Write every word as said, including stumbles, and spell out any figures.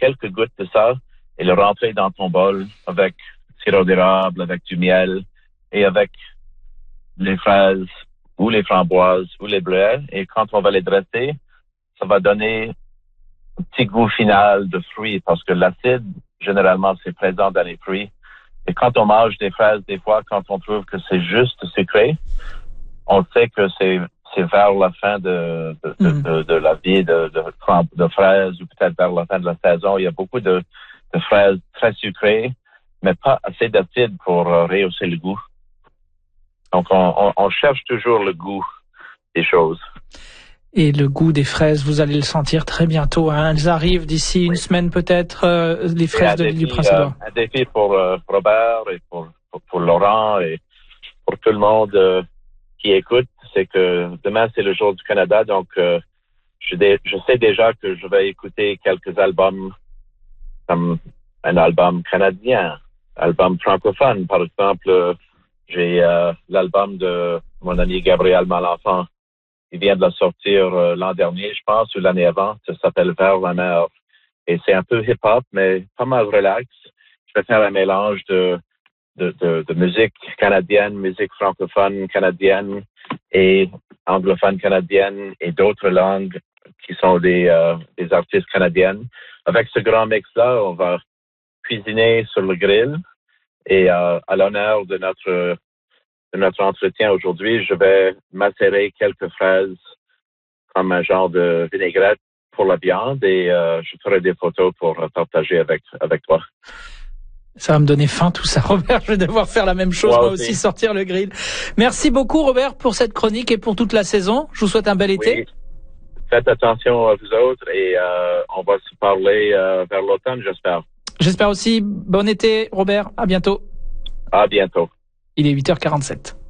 quelques gouttes de ça et le rentrer dans ton bol avec sirop d'érable, avec du miel et avec les fraises ou les framboises ou les bleuets. Et quand on va les dresser, ça va donner un petit goût final de fruits parce que l'acide, généralement, c'est présent dans les fruits. Et quand on mange des fraises, des fois, quand on trouve que c'est juste sucré, on sait que c'est c'est vers la fin de de, mmh. de, de, de la vie de, de, de fraises ou peut-être vers la fin de la saison. Il y a beaucoup de, de fraises très sucrées, mais pas assez d'acide pour euh, rehausser le goût. Donc, on, on, on cherche toujours le goût des choses. Et le goût des fraises, vous allez le sentir très bientôt. Hein. Elles arrivent d'ici une oui. semaine peut-être, euh, les fraises de l'île du Prince-Édouard. Euh, un défi pour euh, Robert et pour, pour, pour Laurent et pour tout le monde euh, qui écoute, c'est que demain, c'est le jour du Canada. Donc, euh, je, dé, je sais déjà que je vais écouter quelques albums comme un album canadien, album francophone. Par exemple, euh, j'ai euh, l'album de mon ami Gabriel Malenfant. Il vient de la sortir euh, l'an dernier, je pense, ou l'année avant. Ça s'appelle Vers la mer. Et c'est un peu hip-hop, mais pas mal relax. Je vais faire un mélange de, de, de, de musique canadienne, musique francophone canadienne et anglophone canadienne et d'autres langues qui sont des, euh, des artistes canadiennes. Avec ce grand mix-là, on va cuisiner sur le grill. Et euh, à l'honneur de notre de notre entretien aujourd'hui, je vais macérer quelques fraises comme un genre de vinaigrette pour la viande et euh, je ferai des photos pour partager avec avec toi. Ça va me donner faim tout ça, Robert. Je vais devoir faire la même chose, moi, moi aussi. aussi, sortir le grill. Merci beaucoup, Robert, pour cette chronique et pour toute la saison. Je vous souhaite un bel été. Oui. Faites attention à vous autres et euh, on va se parler euh, vers l'automne, j'espère. J'espère aussi. Bon été, Robert. À bientôt. À bientôt. Il est huit heures quarante-sept.